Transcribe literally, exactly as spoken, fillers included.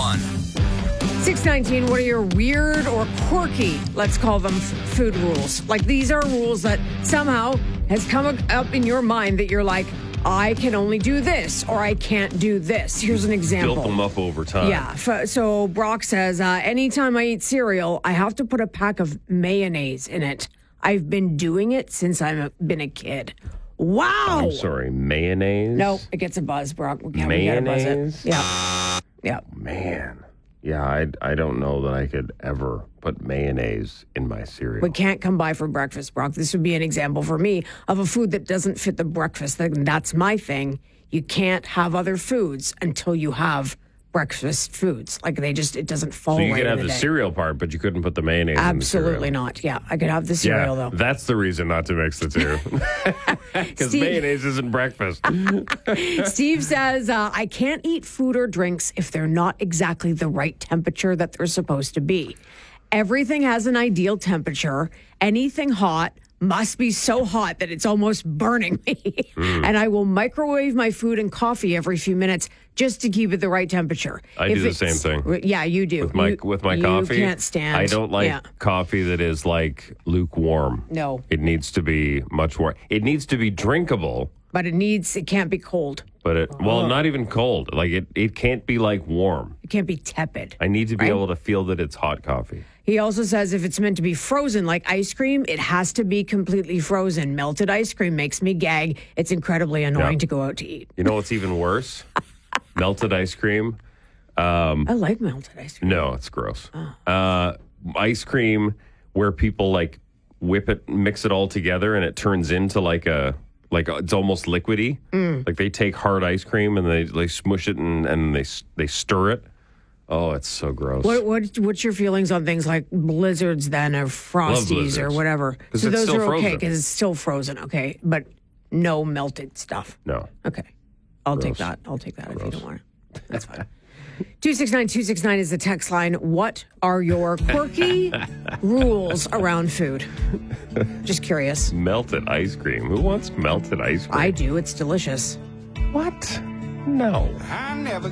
one. six nineteen, what are your weird or quirky, let's call them, f- food rules? Like, these are rules that somehow has come up in your mind that you're like, I can only do this, or I can't do this. Here's an example. Built them up over time. Yeah. f- So Brock says, uh, anytime I eat cereal, I have to put a pack of mayonnaise in it. I've been doing it since I've been a kid. Wow. I'm sorry, mayonnaise? No, it gets a buzz, Brock. We can't, Mayonnaise? We gotta buzz it. Yeah. Yeah. Man. Yeah, I, I don't know that I could ever put mayonnaise in my cereal. We can't come by for breakfast, Brock. This would be an example for me of a food that doesn't fit the breakfast thing. That's my thing. You can't have other foods until you have breakfast foods. Like, they just, it doesn't fall So you right could have in the, the day. cereal part, but you couldn't put the mayonnaise Absolutely in the cereal. not. Yeah, I could have the cereal, yeah, though. that's the reason not to mix the two. Because Steve- mayonnaise isn't breakfast. Steve says, uh, I can't eat food or drinks if they're not exactly the right temperature that they're supposed to be. Everything has an ideal temperature. Anything hot must be so hot that it's almost burning me. Mm. And I will microwave my food and coffee every few minutes just to keep it the right temperature. I If do the it's- same thing. Yeah, you do. With my You- with my you coffee, can't stand. I don't like Yeah. coffee that is like lukewarm. No. It needs to be much warm. It needs to be drinkable, But it needs, it can't be cold. but it well, not even cold. Like it, it can't be like warm. It can't be tepid. I need to be Right? able to feel that it's hot coffee. He also says if it's meant to be frozen like ice cream, it has to be completely frozen. Melted ice cream makes me gag. It's incredibly annoying Yeah. to go out to eat. You know what's even worse? Melted ice cream. I like melted ice cream. No, it's gross. Uh, ice cream where people like whip it, mix it all together, and it turns into like a like a, it's almost liquidy. Mm. Like they take hard ice cream and they they smush it and, and they s- they stir it. Oh, it's so gross. What, what what's your feelings on things like blizzards then, or frosties, or blizzards. whatever? 'Cause So it's those still are okay frozen. because it's still frozen. Okay, but no melted stuff. No. Okay, I'll take Gross. that. I'll take that if you don't want it. That's fine. Two six nine two six nine is the text line. What are your quirky rules around food? Just curious. Melted ice cream. Who wants melted ice cream? I do. It's delicious. What? No. I never